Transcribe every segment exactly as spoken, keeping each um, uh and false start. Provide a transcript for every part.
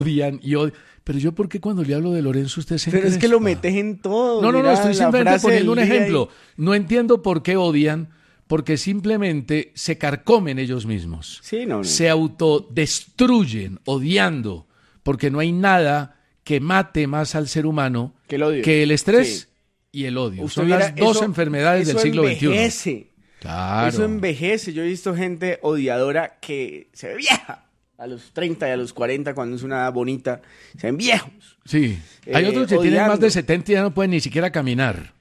odian y odian. Pero yo, ¿por qué cuando le hablo de Lorenzo usted se Pero encrespa? es que lo metes en todo. No, no, no, mira, estoy la simplemente frase poniendo un del día ejemplo. y- No entiendo por qué odian, porque simplemente se carcomen ellos mismos. Sí, no, no. Se autodestruyen odiando, porque no hay nada que mate más al ser humano Que el odio. que el estrés Sí. y el odio. Usted Son viera, las dos eso- enfermedades del eso siglo veintiuno. envejece. Claro. Eso envejece. Yo he visto gente odiadora que se ve vieja a los treinta y a los cuarenta cuando es una bonita. Se ven viejos. Sí. Hay Eh, otros que tienen odiando. más de setenta y ya no pueden ni siquiera caminar.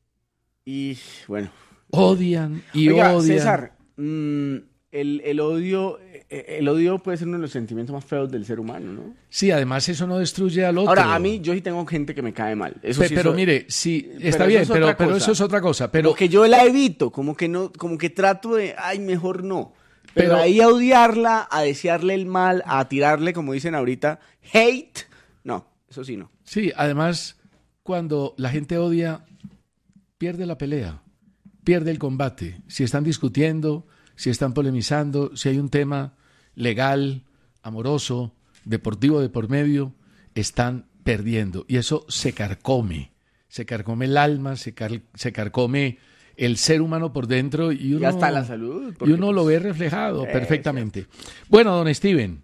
Y bueno. Odian y Oiga, odian. César, mm, el, el odio, eh, el odio puede ser uno de los sentimientos más feos del ser humano, ¿no? Sí, además eso no destruye al otro. Ahora, a mí, yo sí tengo gente que me cae mal. Eso Pe- sí, pero eso- mire, sí, pero está eso bien, es pero, otra pero cosa. eso es otra cosa. Pero Como que yo la evito, como que no, como que trato de, ay, mejor no. Pero, Pero- ahí a odiarla, a desearle el mal, a tirarle, como dicen ahorita, hate, no, eso sí no. sí, además, cuando la gente odia, pierde la pelea, pierde el combate. Si están discutiendo, si están polemizando, si hay un tema legal, amoroso, deportivo de por medio, están perdiendo. Y eso se carcome, se carcome el alma, se, car- se carcome el ser humano por dentro y uno, Y hasta la salud. y porque, uno lo pues, ve reflejado eh, perfectamente. Bueno, don Steven,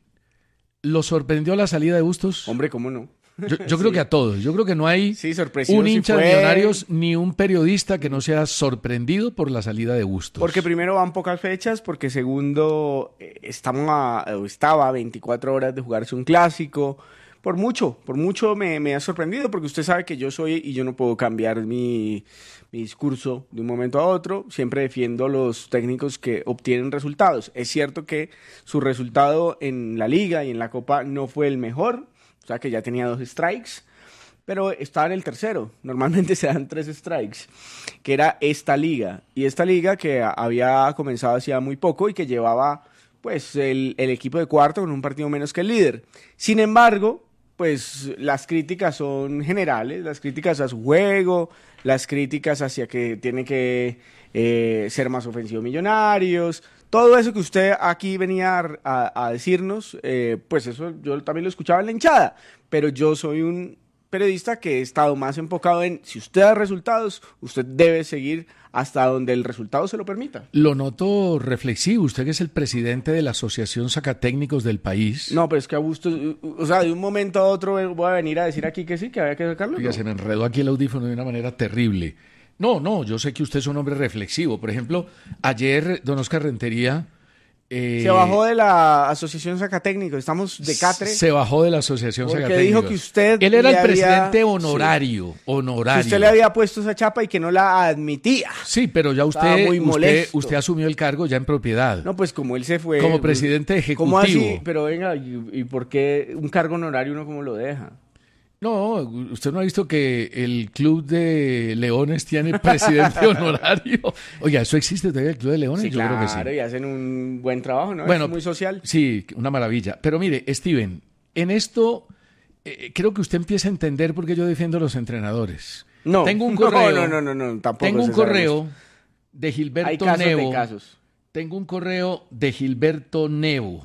¿lo sorprendió la salida de Bustos? Hombre, ¿cómo no? Yo, yo creo Sí. que a todos. Yo creo que no hay Sí, sorpresivo un sí hincha fue. de Millonarios ni un periodista que no sea sorprendido por la salida de Bustos. Porque primero van pocas fechas, porque segundo, eh, estamos a, o estaba a veinticuatro horas de jugarse un clásico. Por mucho, por mucho me, me ha sorprendido, porque usted sabe que yo soy y yo no puedo cambiar mi, mi discurso de un momento a otro. Siempre defiendo los técnicos que obtienen resultados. Es cierto que su resultado en la Liga y en la Copa no fue el mejor, o sea que ya tenía dos strikes, pero estaba en el tercero. Normalmente se dan tres strikes, que era esta liga. Y esta liga que a- había comenzado hacía muy poco y que llevaba pues el, el equipo de cuarto con un partido menos que el líder. Sin embargo, pues las críticas son generales, las críticas a su juego, las críticas hacia que tiene que eh, ser más ofensivo Millonarios, todo eso que usted aquí venía a, a- a decirnos, eh, pues eso yo también lo escuchaba en la hinchada, pero yo soy un periodista que he estado más enfocado en, si usted da resultados, usted debe seguir hasta donde el resultado se lo permita. Lo noto reflexivo. Usted que es el presidente de la Asociación Sacatécnicos del país. No, pero es que a gusto, o sea, de un momento a otro voy a venir a decir aquí que sí, que había que sacarlo. Oiga, ¿no? se me enredó aquí el audífono de una manera terrible. No, no, yo sé que usted es un hombre reflexivo. Por ejemplo, ayer don Oscar Rentería... eh, Se bajó de la Asociación Sacatécnicos, estamos de catre. Se bajó de la Asociación Porque Sacatécnicos. dijo que usted Él era le el había- presidente honorario, honorario. Que usted le había puesto esa chapa y que no la admitía. Sí, pero ya Estaba usted, muy usted, molesto. usted asumió el cargo ya en propiedad. No, pues como él se fue. Como pues, presidente ejecutivo. ¿Cómo así? Pero venga, ¿y, y por qué un cargo honorario uno cómo lo deja? No, usted no ha visto que el Club de Leones tiene presidente honorario. Oiga, ¿eso existe todavía el Club de Leones? Sí, Yo claro, creo que sí. y hacen un buen trabajo, ¿no? Bueno, Es muy social. Sí, una maravilla. Pero mire, Steven, en esto eh, creo que usted empieza a entender por qué yo defiendo a los entrenadores. No, Tengo un no, correo. no, no, no, no, tampoco. Tengo un César, correo de Hay Gilberto casos Nevo. de casos. Tengo un correo de Gilberto Nevo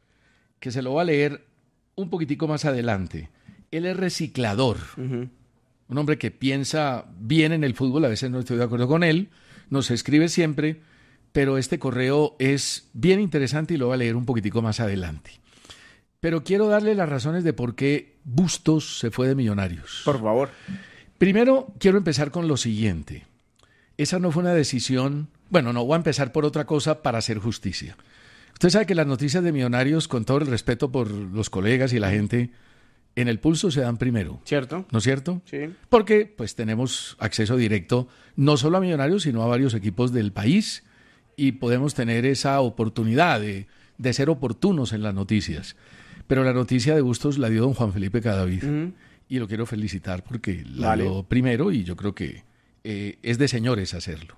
que se lo va a leer un poquitico más adelante. Él es reciclador, Ujú. un hombre que piensa bien en el fútbol, a veces no estoy de acuerdo con él, nos escribe siempre, pero este correo es bien interesante y lo voy a leer un poquitico más adelante. Pero quiero darle las razones de por qué Bustos se fue de Millonarios. Por favor. Primero, quiero empezar con lo siguiente. Esa no fue una decisión... Bueno, no, voy a empezar por otra cosa para hacer justicia. Usted sabe que las noticias de Millonarios, con todo el respeto por los colegas y la gente, en el pulso se dan primero, ¿Cierto? ¿no es cierto? Sí. Porque pues tenemos acceso directo no solo a Millonarios, sino a varios equipos del país y podemos tener esa oportunidad de, de ser oportunos en las noticias. Pero la noticia de Bustos la dio don Juan Felipe Cadavid. Ujú. Y lo quiero felicitar porque la Vale. dio primero y yo creo que eh, es de señores hacerlo.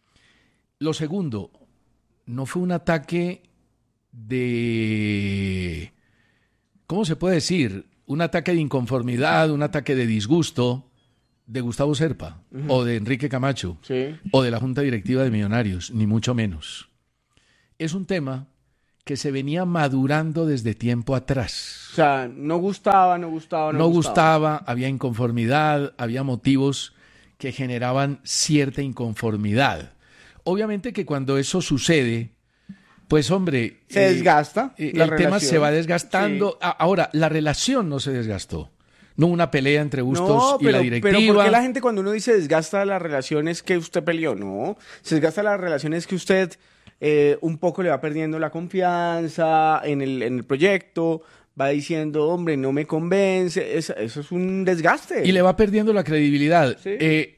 Lo segundo, no fue un ataque de... ¿Cómo se puede decir? Un ataque de inconformidad, un ataque de disgusto de Gustavo Serpa uh-huh. o de Enrique Camacho Sí. o de la Junta Directiva de Millonarios, ni mucho menos. Es un tema que se venía madurando desde tiempo atrás. O sea, no gustaba, no gustaba, no, No gustaba. gustaba, había inconformidad, había motivos que generaban cierta inconformidad. Obviamente que cuando eso sucede, pues hombre... Se eh, desgasta eh, la el tema relación. se va desgastando. Sí. A- Ahora, la relación no se desgastó. No hubo una pelea entre Bustos No, y pero, la pero directiva. ¿por qué la gente cuando uno dice desgasta las relaciones que usted peleó? No, se desgasta las relaciones que usted eh, un poco le va perdiendo la confianza en el, en el proyecto, va diciendo, hombre, no me convence, es- eso es un desgaste. Y le va perdiendo la credibilidad. Sí. Eh,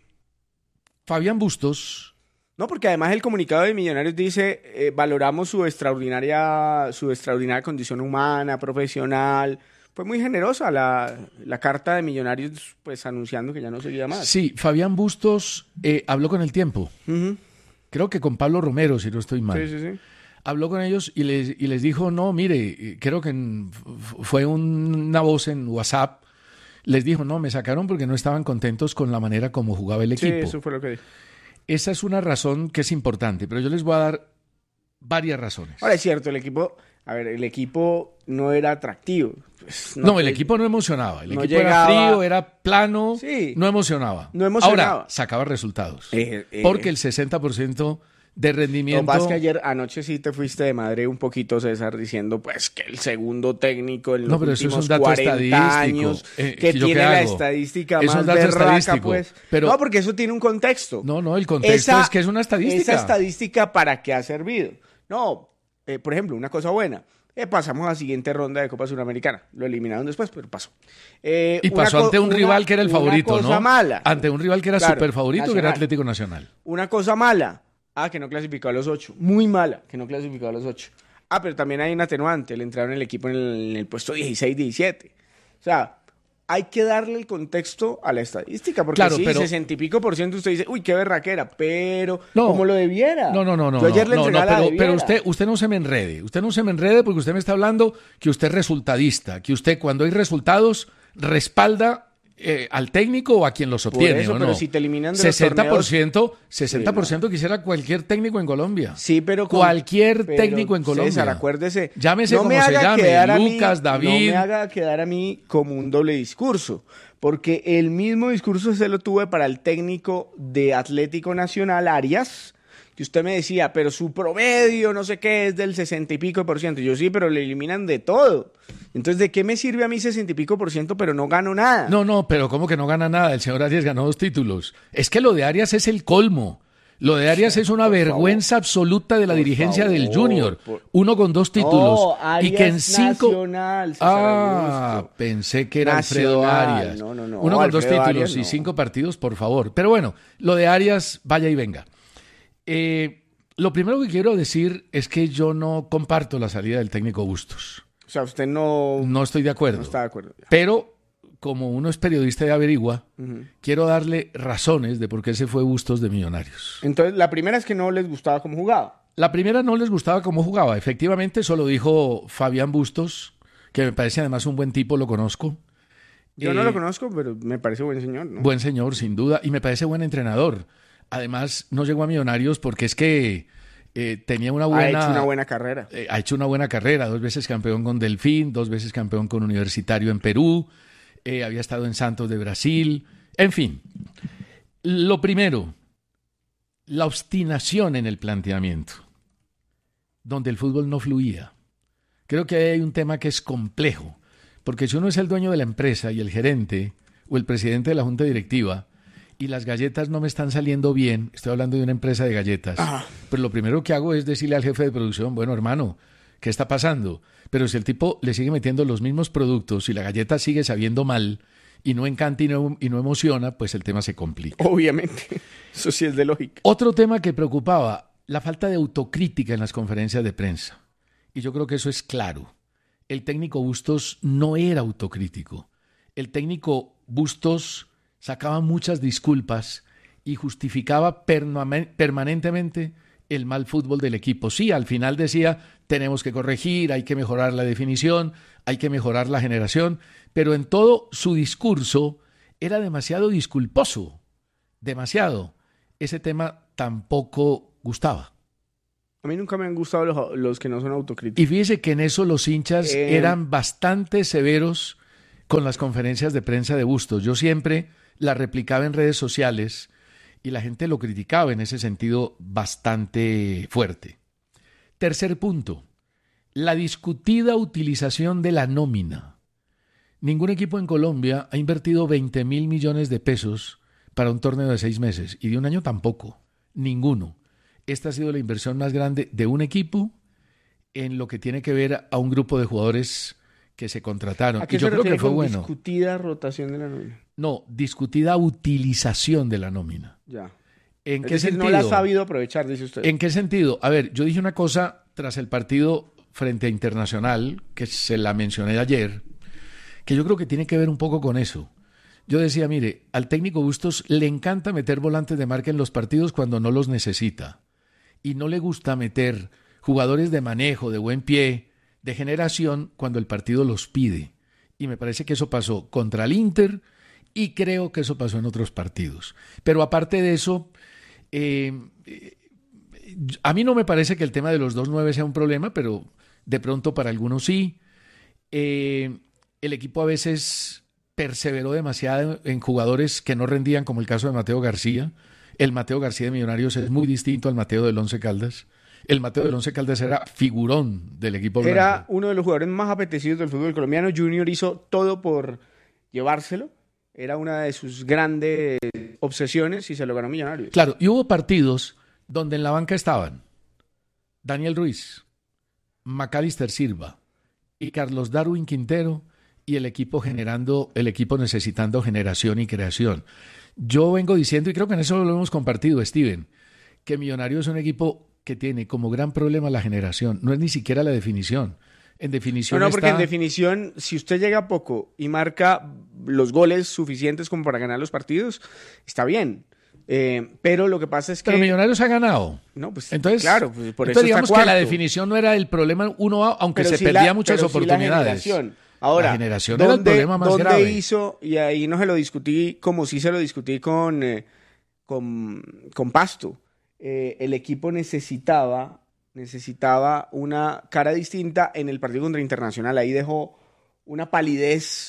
Fabián Bustos... No, porque además el comunicado de Millonarios dice, eh, valoramos su extraordinaria, su extraordinaria condición humana, profesional. Fue muy generosa la, la carta de Millonarios, pues anunciando que ya no seguía más. Sí, Fabián Bustos eh, habló con El Tiempo. Ujú. Creo que con Pablo Romero, si no estoy mal. Sí, sí, sí. Habló con ellos y les, y les dijo, no, mire, eh, creo que en- f- fue un- una voz en WhatsApp. Les dijo, no, me sacaron porque no estaban contentos con la manera como jugaba el Sí, equipo. eso fue lo que dijo. Esa es una razón que es importante, pero yo les voy a dar varias razones. Ahora es cierto, el equipo, a ver, el equipo no era atractivo. Pues, no, el te- equipo no emocionaba. El no equipo llegaba- era frío, era plano, Sí. no emocionaba. No emocionaba. Ahora, sacaba resultados. Eh, eh. Porque el sesenta por ciento de Lo que rendimiento... pasa es que ayer anoche sí te fuiste de madre un poquito, César, diciendo pues que el segundo técnico en los No, pero eso es últimos un dato cuarenta estadístico. años, Eh, que ¿yo qué tiene la hago? estadística Eso es más un dato berraca, estadístico, pues. pero- No, porque eso tiene un contexto. No, no, el contexto es que es una estadística. Esa estadística, ¿para qué ha servido? No, eh, por ejemplo, una cosa buena. Eh, pasamos a la siguiente ronda de Copa Suramericana. Lo eliminaron después, pero pasó. Eh, Y una pasó co- ante un una- rival que era el una favorito, cosa ¿no? mala. Ante un rival que era Claro, súper favorito, que era Nacional. Atlético Nacional. Una cosa mala. Ah, que no clasificó a los ocho. Muy mala, que no clasificó a los ocho. Ah, pero también hay un atenuante. Le entraron el equipo en el, en el puesto dieciséis diecisiete. O sea, hay que darle el contexto a la estadística. Porque Claro, sí, pero- sesenta y pico por ciento usted dice, uy, qué berraquera, pero No. como lo debiera. No, no, no, no. Yo ayer no, le no, entregué no, a la pero, debiera. pero usted, usted no se me enrede. Usted no se me enrede porque usted me está hablando que usted es resultadista, que usted cuando hay resultados respalda eh, al técnico o a quien los Por obtiene, eso, ¿o pero no? si te eliminan de los sesenta por ciento, torneos- sesenta por ciento quisiera cualquier técnico en Colombia. Sí, pero con- Cualquier pero, técnico en Colombia. César, acuérdese. Llámese no como me se haga llame, quedar a mí- Lucas, David. No me haga quedar a mí como un doble discurso. Porque el mismo discurso se lo tuve para el técnico de Atlético Nacional, Arias, que usted me decía, pero su promedio, no sé qué, es del sesenta y pico por ciento. Yo sí, pero le eliminan de todo. Entonces, ¿de qué me sirve a mí sesenta y pico por ciento, pero no gano nada? No, no, pero ¿cómo que no gana nada? El señor Arias ganó dos títulos. Es que lo de Arias es el colmo. Lo de Arias es una por vergüenza absoluta de la Por dirigencia del favor, Junior. por- Uno con dos títulos. No, y que en Arias cinco. Nacional, César Ah, Augusto. pensé que era Alfredo Nacional, Arias. no, no, no, Uno con dos Alfredo títulos Arias y no. cinco partidos, por favor. Pero bueno, lo de Arias, vaya y venga. Eh, lo primero que quiero decir es que yo no comparto la salida del técnico Bustos. O sea, usted no, No estoy de acuerdo. no está de acuerdo. Pero, como uno es periodista y averigua, Ujú. quiero darle razones de por qué se fue Bustos de Millonarios. Entonces, la primera es que no les gustaba cómo jugaba. La primera no les gustaba cómo jugaba. Efectivamente, eso lo dijo Fabián Bustos, que me parece además un buen tipo, lo conozco. Yo Eh, no lo conozco, pero me parece buen señor, ¿no? Buen señor, sin duda, y me parece buen entrenador. Además, no llegó a Millonarios porque es que eh, tenía una buena... Ha hecho una buena carrera. eh, ha hecho una buena carrera, dos veces campeón con Delfín, dos veces campeón con Universitario en Perú, eh, había estado en Santos de Brasil, en fin. Lo primero, la obstinación en el planteamiento, donde el fútbol no fluía. Creo que ahí hay un tema que es complejo, porque si uno es el dueño de la empresa y el gerente o el presidente de la junta directiva y las galletas no me están saliendo bien, estoy hablando de una empresa de galletas, Ajá. pero lo primero que hago es decirle al jefe de producción, bueno, hermano, ¿qué está pasando? Pero si el tipo le sigue metiendo los mismos productos y la galleta sigue sabiendo mal y no encanta y no, y no emociona, pues el tema se complica. Obviamente. Eso sí es de lógica. Otro tema que preocupaba, la falta de autocrítica en las conferencias de prensa. Y yo creo que eso es claro. El técnico Bustos no era autocrítico. El técnico Bustos sacaba muchas disculpas y justificaba perma- permanentemente el mal fútbol del equipo. Sí, al final decía, tenemos que corregir, hay que mejorar la definición, hay que mejorar la generación, pero en todo su discurso era demasiado disculposo, demasiado. Ese tema tampoco gustaba. A mí nunca me han gustado los, los que no son autocríticos. Y fíjese que en eso los hinchas Eh, eran bastante severos con las conferencias de prensa de Bustos. Yo siempre las replicaba en redes sociales y la gente lo criticaba en ese sentido bastante fuerte. Tercer punto, la discutida utilización de la nómina. Ningún equipo en Colombia ha invertido veinte mil millones de pesos para un torneo de seis meses y de un año tampoco. Ninguno. Esta ha sido la inversión más grande de un equipo en lo que tiene que ver a un grupo de jugadores que se contrataron. ¿A qué y yo se creo que refiere fue con bueno. discutida rotación de la nómina? No, discutida utilización de la nómina. Ya. ¿En Es qué decir, sentido? no la ha sabido aprovechar, dice usted. ¿En qué sentido? A ver, yo dije una cosa tras el partido frente a Internacional, que se la mencioné ayer, que yo creo que tiene que ver un poco con eso. Yo decía, mire, al técnico Bustos le encanta meter volantes de marca en los partidos cuando no los necesita. Y no le gusta meter jugadores de manejo, de buen pie, de generación, cuando el partido los pide. Y me parece que eso pasó contra el Inter y creo que eso pasó en otros partidos. Pero aparte de eso, eh, eh, a mí no me parece que el tema de los dos nueve sea un problema, pero de pronto para algunos sí. Eh, el equipo a veces perseveró demasiado en jugadores que no rendían, como el caso de Mateo García. El Mateo García de Millonarios es muy distinto al Mateo del Once Caldas. El Mateo del Once Caldas era figurón del equipo blanco. Era uno de los jugadores más apetecidos del fútbol colombiano. Junior hizo todo por llevárselo. Era una de sus grandes obsesiones y se lo ganó Millonarios. Claro, y hubo partidos donde en la banca estaban Daniel Ruiz, Macalister Silva y Carlos Darwin Quintero, y el equipo generando, el equipo necesitando generación y creación. Yo vengo diciendo, y creo que en eso lo hemos compartido, Steven, que Millonarios es un equipo que tiene como gran problema la generación, no es ni siquiera la definición. En definición No, no, porque está... en definición, si usted llega a poco y marca los goles suficientes como para ganar los partidos, está bien. Eh, pero lo que pasa es que... Pero Millonarios ha ganado. No, pues entonces, claro, pues por entonces eso digamos está que la cuarto. definición no era el problema uno A, aunque Pero se sí perdía la- muchas pero sí la oportunidades. generación. Ahora, la generación era el ¿dónde- problema más dónde grave. hizo, y ahí no se lo discutí como sí se lo discutí con, eh, con, con Pasto, eh, el equipo necesitaba, necesitaba una cara distinta en el partido contra Internacional. Ahí dejó una palidez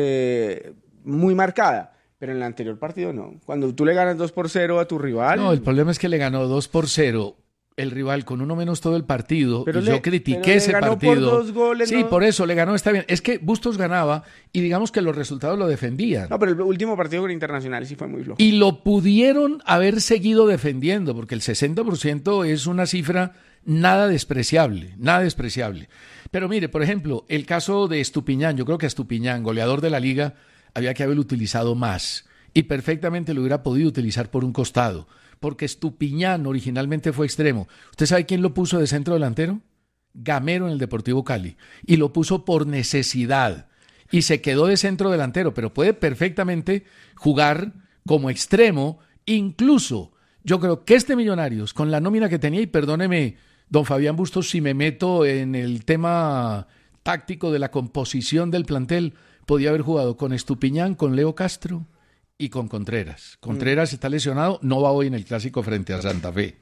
eh, muy marcada. Pero en el anterior partido no. Cuando tú le ganas dos por cero a tu rival... No, el problema es que le ganó dos por cero el rival con uno menos todo el partido, Pero y le- yo critiqué pero le ese ganó partido. por dos goles, sí, ¿no? por eso le ganó, está bien. Es que Bustos ganaba y digamos que los resultados lo defendían. No, pero el último partido con Internacional sí fue muy flojo. Y lo pudieron haber seguido defendiendo, porque el sesenta por ciento es una cifra nada despreciable, nada despreciable. Pero mire, por ejemplo, el caso de Estupiñán, yo creo que a Estupiñán, goleador de la liga, había que haberlo utilizado más y perfectamente lo hubiera podido utilizar por un costado, porque Estupiñán originalmente fue extremo. ¿Usted sabe quién lo puso de centro delantero? Gamero en el Deportivo Cali, y lo puso por necesidad y se quedó de centro delantero, pero puede perfectamente jugar como extremo. Incluso yo creo que este Millonarios, con la nómina que tenía, y perdóneme, don Fabián Bustos, si me meto en el tema táctico de la composición del plantel, podía haber jugado con Estupiñán, con Leo Castro y con Contreras. Contreras mm. está lesionado, no va hoy en el clásico frente a Santa Fe.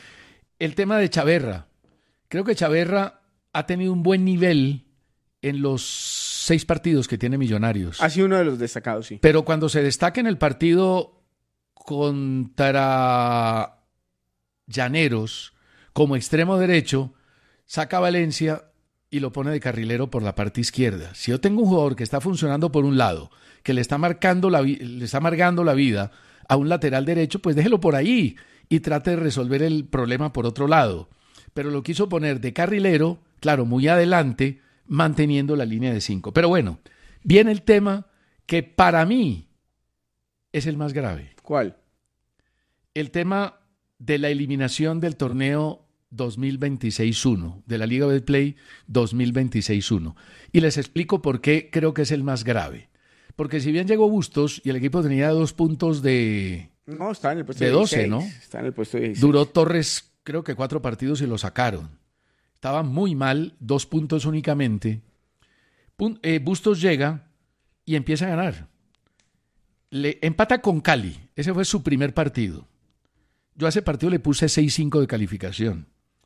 El tema de Chaverra. Creo que Chaverra ha tenido un buen nivel en los seis partidos que tiene Millonarios. Ha sido uno de los destacados, sí. Pero cuando se destaca en el partido contra Llaneros como extremo derecho, saca a Valencia y lo pone de carrilero por la parte izquierda. Si yo tengo un jugador que está funcionando por un lado, que le está marcando la, le está amargando la vida a un lateral derecho, pues déjelo por ahí y trate de resolver el problema por otro lado. Pero lo quiso poner de carrilero, claro, muy adelante, manteniendo la línea de cinco. Pero bueno, viene el tema que para mí es el más grave. ¿Cuál? El tema de la eliminación del torneo dos mil veintiséis uno, de la Liga Betplay dos mil veintiséis uno. Y les explico por qué creo que es el más grave. Porque si bien llegó Bustos y el equipo tenía dos puntos de, no, está en el puesto de doce, dieciséis, ¿no? Está en el puesto dieciséis. Duró Torres, creo que cuatro partidos y lo sacaron. Estaba muy mal, dos puntos únicamente. Pun- eh, Bustos llega y empieza a ganar. Le empata con Cali. Ese fue su primer partido. Yo a ese partido le puse seis cinco de calificación.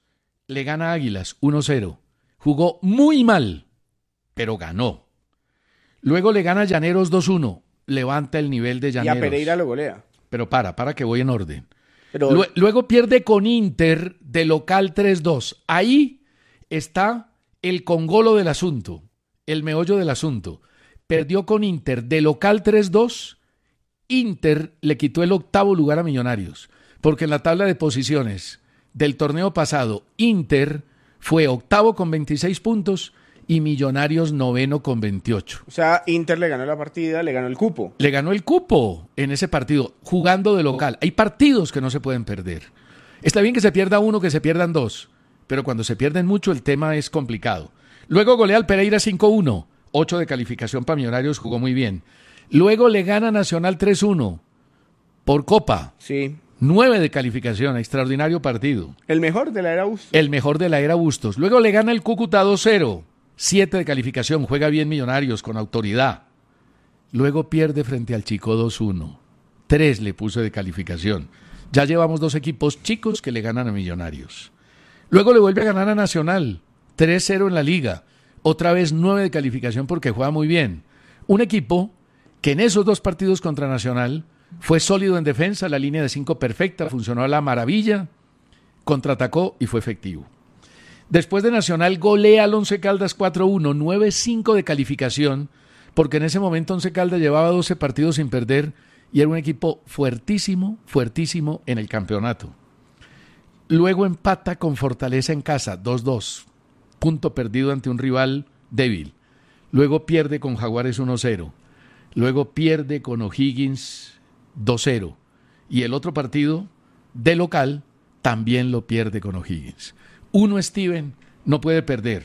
le gana a Águilas uno cero. Jugó muy mal, pero ganó. Luego le gana a Llaneros dos uno. Levanta el nivel de Llaneros. Y a Pereira lo golea. Pero para, para que voy en orden. Pero... Lue- Luego pierde con Inter de local tres dos. Ahí está el congolo del asunto, el meollo del asunto. Perdió con Inter de local tres dos. Inter le quitó el octavo lugar a Millonarios, porque en la tabla de posiciones del torneo pasado, Inter fue octavo con veintiséis puntos y Millonarios noveno con veintiocho. O sea, Inter le ganó la partida, le ganó el cupo. Le ganó el cupo en ese partido, jugando de local. Hay partidos que no se pueden perder. Está bien que se pierda uno, que se pierdan dos, pero cuando se pierden mucho el tema es complicado. Luego golea al Pereira cinco uno, ocho de calificación para Millonarios, jugó muy bien. Luego le gana Nacional tres uno por Copa. Sí. nueve de calificación, extraordinario partido. El mejor de la era Bustos. El mejor de la era Bustos. Luego le gana el Cúcuta dos cero, siete de calificación, juega bien Millonarios con autoridad. Luego pierde frente al Chico dos uno, tres le puso de calificación. Ya llevamos dos equipos chicos que le ganan a Millonarios. Luego le vuelve a ganar a Nacional, tres cero en la liga. Otra vez nueve de calificación porque juega muy bien. Un equipo que en esos dos partidos contra Nacional fue sólido en defensa, la línea de cinco perfecta, funcionó a la maravilla, contraatacó y fue efectivo. Después de Nacional golea al Once Caldas cuatro uno, nueve cinco de calificación, porque en ese momento Once Caldas llevaba doce partidos sin perder y era un equipo fuertísimo, fuertísimo en el campeonato. Luego empata con Fortaleza en casa, dos dos, punto perdido ante un rival débil. Luego pierde con Jaguares uno cero. Luego pierde con O'Higgins dos cero. Y el otro partido, de local, también lo pierde con O'Higgins. Uno, Steven, no puede perder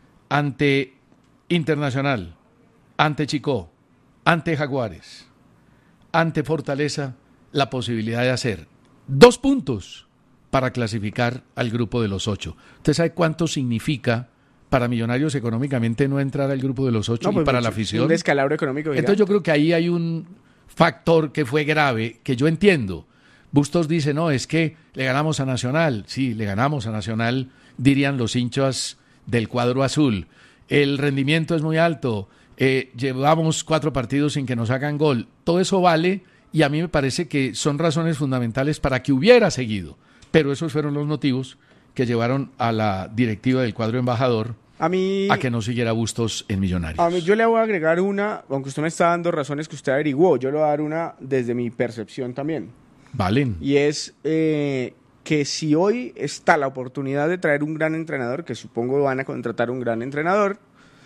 ante Internacional, ante Chicó, ante Jaguares, ante Fortaleza, la posibilidad de hacer dos puntos para clasificar al grupo de los ocho. ¿Usted sabe cuánto significa para Millonarios económicamente no entrar al grupo de los ocho? No, pues y para mucho, la afición un descalabro económico gigante. Entonces yo creo que ahí hay un factor que fue grave, que yo entiendo. Bustos dice, no, es que le ganamos a Nacional. Sí, le ganamos a Nacional, dirían los hinchas del cuadro azul. El rendimiento es muy alto, eh, llevamos cuatro partidos sin que nos hagan gol. Todo eso vale y a mí me parece que son razones fundamentales para que hubiera seguido. Pero esos fueron los motivos que llevaron a la directiva del cuadro embajador a, mí, a que no siguiera Bustos en Millonarios. A mí yo le voy a agregar una, aunque usted me está dando razones que usted averiguó, yo le voy a dar una desde mi percepción también. Valen. Y es eh, que si hoy está la oportunidad de traer un gran entrenador, que supongo van a contratar un gran entrenador,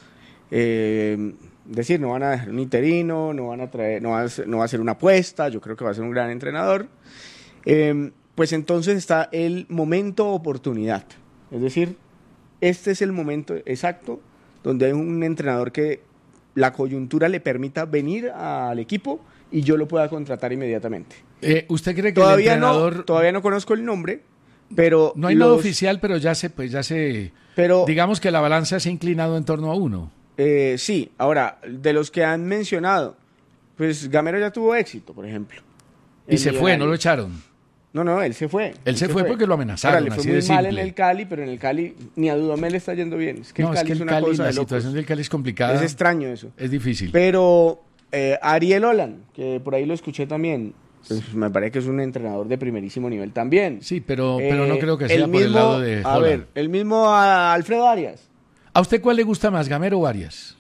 eh, decir, no van a dejar un interino, no van a traer, no va a, no va a ser una apuesta, yo creo que va a ser un gran entrenador, eh, pues entonces está el momento oportunidad. Es decir, este es el momento exacto donde hay un entrenador que la coyuntura le permita venir al equipo y yo lo pueda contratar inmediatamente. Eh, ¿Usted cree que todavía el entrenador... No, todavía no conozco el nombre, pero... No hay los... nada oficial, pero ya se... Pues ya se pero, digamos que la balanza se ha inclinado en torno a uno. Eh, sí, ahora, de los que han mencionado, pues Gamero ya tuvo éxito, por ejemplo. Y se fue, no lo echaron. No, no, él se fue. Él, él se, se fue, fue porque lo amenazaron. Ahora, le fue así muy de mal simple. en el Cali, pero en el Cali ni a Dudamel le está yendo bien. Es que no, el Cali es que el es una Cali, cosa la de locos. situación del Cali es complicada. Es extraño eso. Es difícil. Pero eh, Ariel Olan, que por ahí lo escuché también, pues me parece que es un entrenador de primerísimo nivel también. Sí, pero, eh, pero no creo que sea mismo, por el lado de A Holland. ver, el mismo a Alfredo Arias. ¿A usted cuál le gusta más, Gamero o Arias?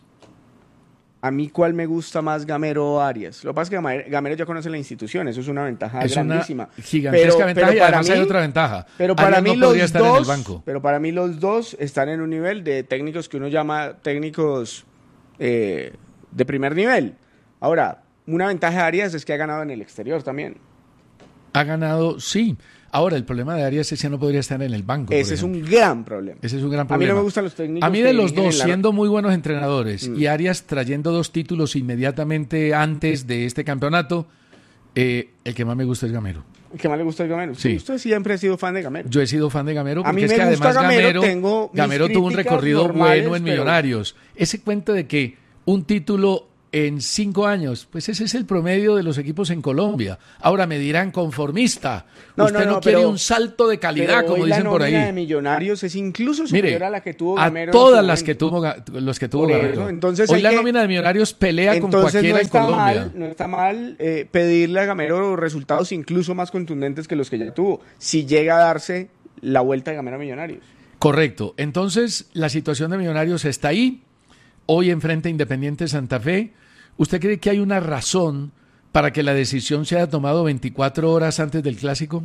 A mí, ¿cuál me gusta más, Gamero o Arias? Lo que pasa es que Gamero ya conoce la institución, eso es una ventaja es grandísima. Una gigantesca pero, ventaja pero y además mí, hay otra ventaja. Pero para Arias mí no los podría estar dos, en el banco. Pero para mí los dos están en un nivel de técnicos que uno llama técnicos eh, de primer nivel. Ahora, una ventaja de Arias es que ha ganado en el exterior también. Ha ganado, sí. Ahora, el problema de Arias es que no podría estar en el banco. Ese es un gran problema. Ese es un gran problema. A mí no me gustan los técnicos. A mí de los dos, la... siendo muy buenos entrenadores, mm. y Arias trayendo dos títulos inmediatamente antes de este campeonato, eh, el que más me gusta es Gamero. ¿El que más le gusta es Gamero? Sí. Usted siempre ha sido fan de Gamero. Yo he sido fan de Gamero porque a mí es me que gusta además Gamero, Gamero, tengo Gamero tuvo un recorrido normales, bueno en pero... Millonarios. Ese cuento de que un título en cinco años. Pues ese es el promedio de los equipos en Colombia. Ahora me dirán conformista. No, Usted no, no, no, quiere pero, un salto de calidad, como dicen por ahí. La nómina de Millonarios es incluso superior Mire, a la que tuvo A Gamero. todas las que tuvo, los que tuvo Por Gamero. eso, entonces Hoy hay la que- nómina de Millonarios pelea con Entonces cualquiera no en está Colombia. mal, no está mal eh, pedirle a Gamero resultados incluso más contundentes que los que ya tuvo, si llega a darse la vuelta de Gamero a Millonarios. Correcto. Entonces, la situación de Millonarios está ahí. Hoy enfrenta a Independiente Santa Fe. ¿Usted cree que hay una razón para que la decisión se haya tomado veinticuatro horas antes del Clásico?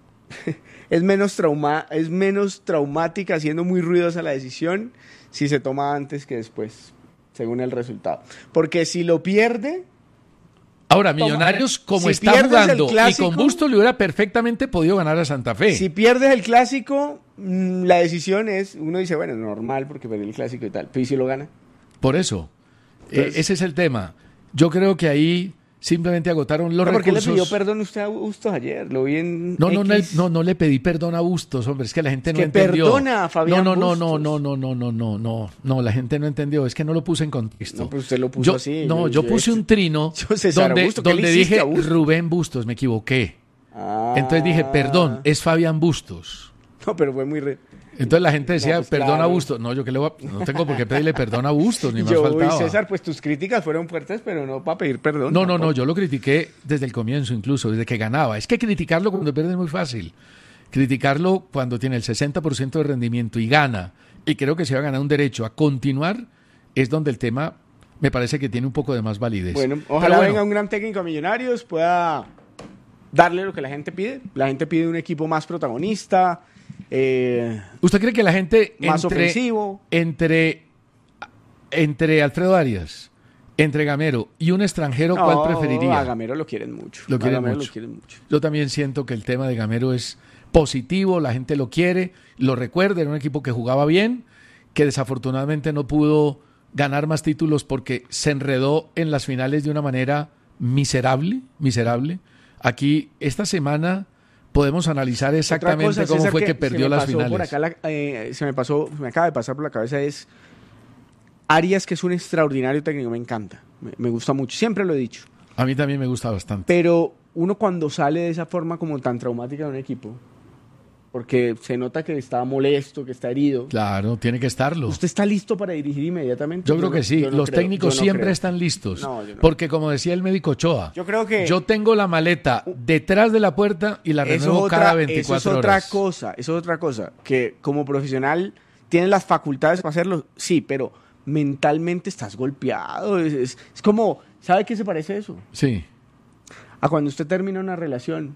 Es menos, trauma, es menos traumática, siendo muy ruidosa la decisión, si se toma antes que después, según el resultado. Porque si lo pierde, Ahora, Toma, Millonarios, como si está pierdes el jugando Clásico- y con Bustos, le hubiera perfectamente podido ganar a Santa Fe. si pierdes el clásico, mm, la decisión es, uno dice, bueno, normal porque perdió el clásico y tal, pero ¿y si lo gana? Por eso. Entonces- Eh, ese es el tema. Yo creo que ahí simplemente agotaron los ¿Por qué le recursos. pidió perdón usted a Bustos ayer? Lo vi en No, no, no, X. no, no le pedí perdón a Bustos, hombre, es que la gente no que entendió. perdona a Fabián no, no, no, Bustos. no, no, no, no, no, no, no, la gente no entendió, es que no lo puse en contexto. No, pero usted lo puso yo, así. No, yo, Yo- puse yo- un trino yo, César donde, Augusto, ¿qué le donde hiciste dije a Bustos? Rubén Bustos, me equivoqué. Ah. Entonces dije, perdón, es Fabián Bustos. No, pero fue muy... Re... Entonces la gente decía, No, pues, perdón a claro. Bustos. No, yo que le voy a- no tengo por qué pedirle perdón a Bustos, ni más Yo, faltaba. y César, pues tus críticas fueron fuertes, pero no para pedir perdón. No, no, no, tampoco. yo lo critiqué desde el comienzo incluso, desde que ganaba. Es que criticarlo cuando pierde es muy fácil. Criticarlo cuando tiene el sesenta por ciento de rendimiento y gana, y creo que se va a ganar un derecho a continuar, es donde el tema me parece que tiene un poco de más validez. Bueno, Pero ojalá bueno, venga un gran técnico a Millonarios, pueda darle lo que la gente pide. La gente pide un equipo más protagonista, eh, ¿usted cree que la gente más entre, ofensivo. entre, entre Alfredo Arias, entre Gamero y un extranjero, No, cuál preferiría? a Gamero lo quieren mucho. Lo A quieren Gamero mucho. lo quieren mucho. Yo también siento que el tema de Gamero es positivo, la gente lo quiere, lo recuerda, era un equipo que jugaba bien, que desafortunadamente no pudo ganar más títulos porque se enredó en las finales de una manera miserable, miserable. Aquí, esta semana, podemos analizar exactamente Otra cosa, cómo César, fue que, se perdió me las pasó finales. por acá la- eh, se me pasó, me acaba de pasar por la cabeza es Arias, que es un extraordinario técnico, me encanta, me, me gusta mucho, siempre lo he dicho. A mí también me gusta bastante. Pero uno cuando sale de esa forma como tan traumática de un equipo, porque se nota que está molesto, que está herido, Claro, tiene que estarlo. ¿usted está listo para dirigir inmediatamente? Yo creo no- que sí, yo no los creo, técnicos yo no siempre creo. están listos. No, yo no. Porque como decía el médico Ochoa, Yo creo que yo tengo la maleta detrás de la puerta y la eso es renuevo otra, cada eso veinticuatro es otra horas. cosa, eso es otra cosa, que como profesional tienes las facultades para hacerlo, sí, pero mentalmente estás golpeado, es, es- es como, ¿sabe qué se parece eso? Sí, A cuando usted termina una relación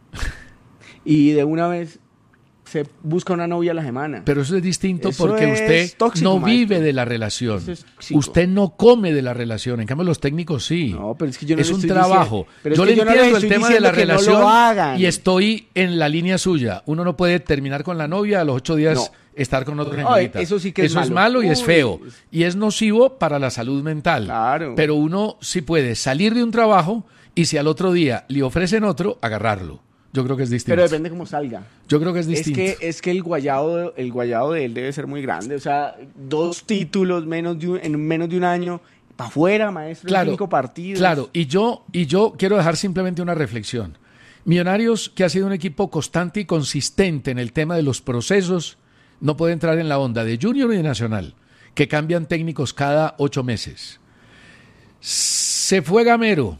y de una vez se busca una novia a la semana. pero eso es distinto Eso porque es usted tóxico, no maestro. vive de la relación. Eso es tóxico. Usted no come de la relación. En cambio, los técnicos sí. No, pero es que yo no es le un estoy trabajo. diciendo- pero es yo que le yo no le entiendo el estoy tema de la diciendo que no lo relación hagan. y estoy en la línea suya. Uno no puede terminar con la novia a los ocho días No. estar con otra Ay, señorita. eso sí que es Eso es malo. malo y es Uy. feo. Y es nocivo para la salud mental. Claro. Pero uno sí puede salir de un trabajo y si al otro día le ofrecen otro, agarrarlo. Yo creo que es distinto. Pero depende cómo salga. Yo creo que es Es distinto. que, es que el guayado, el guayado de él debe ser muy grande. O sea, dos títulos menos de un- en menos de un año. Para afuera, maestro, en Claro, cinco partidos. Claro, y yo, y yo quiero dejar simplemente una reflexión. Millonarios, que ha sido un equipo constante y consistente en el tema de los procesos, no puede entrar en la onda de Junior y de Nacional, que cambian técnicos cada ocho meses. Se fue Gamero,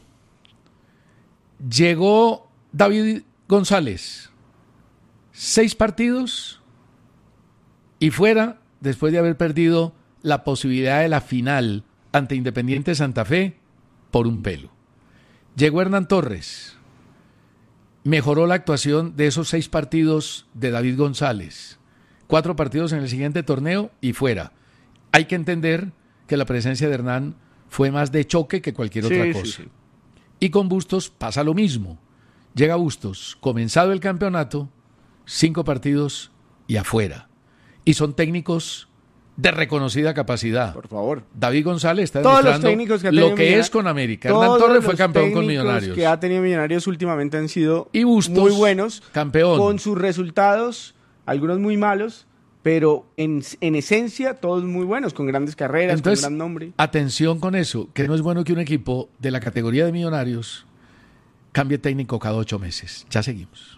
llegó David González, seis partidos y fuera después de haber perdido la posibilidad de la final ante Independiente Santa Fe por un pelo. Llegó Hernán Torres, mejoró la actuación de esos seis partidos de David González, cuatro partidos en el siguiente torneo y fuera. Hay que entender que la presencia de Hernán fue más de choque que cualquier Sí, otra sí, cosa. sí. Y con Bustos pasa lo mismo. Llega Bustos, comenzado el campeonato, cinco partidos y afuera. Y son técnicos de reconocida capacidad. Por favor. David González está Todos los demostrando técnicos que ha lo tenido que Millonarios- es con América. Hernán Todos Torres fue los campeón con técnicos Millonarios. que ha tenido Millonarios últimamente han sido Y Bustos, muy buenos, campeón. con sus resultados, algunos muy malos, pero en, en esencia todos muy buenos, con grandes carreras, Entonces, con gran nombre. Atención con eso, que no es bueno que un equipo de la categoría de Millonarios cambie técnico cada ocho meses. Ya seguimos.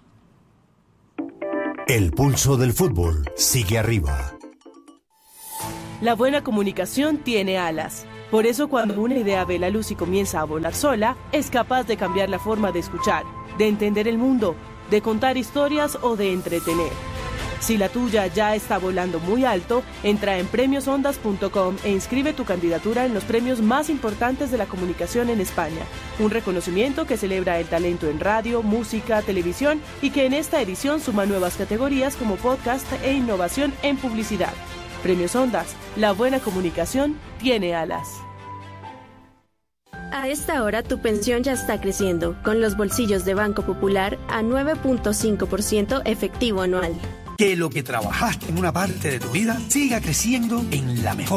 El pulso del fútbol sigue arriba. La buena comunicación tiene alas. Por eso cuando una idea ve la luz y comienza a volar sola, es capaz de cambiar la forma de escuchar, de entender el mundo, de contar historias o de entretener. Si la tuya ya está volando muy alto, entra en premios ondas punto com e inscribe tu candidatura en los premios más importantes de la comunicación en España. Un reconocimiento que celebra el talento en radio, música, televisión y que en esta edición suma nuevas categorías como podcast e innovación en publicidad. Premios Ondas, la buena comunicación tiene alas. A esta hora tu pensión ya está creciendo, con los bolsillos de Banco Popular a nueve punto cinco por ciento efectivo anual. Que lo que trabajaste en una parte de tu vida siga creciendo en la mejor.